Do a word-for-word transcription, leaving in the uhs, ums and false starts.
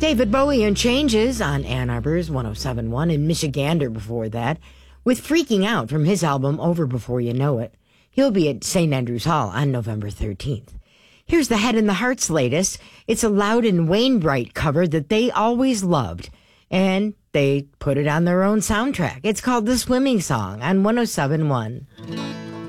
David Bowie and Changes on Ann Arbor's one oh seven point one and Michigander before that, with Freaking Out from his album Over Before You Know It. He'll be at Saint Andrews Hall on November thirteenth. Here's the Head and the Heart's latest. It's a Loudon Wainwright cover that they always loved, and they put it on their own soundtrack. It's called The Swimming Song on one oh seven point one.